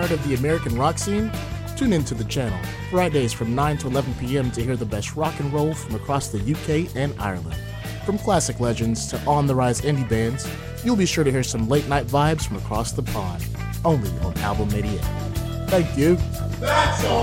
heart of the American rock scene? Tune into the channel, Fridays from 9 to 11 p.m. to hear the best rock and roll from across the UK and Ireland. From classic legends to on-the-rise indie bands, you'll be sure to hear some late-night vibes from across the pond, only on Album 88. Thank you. That's all.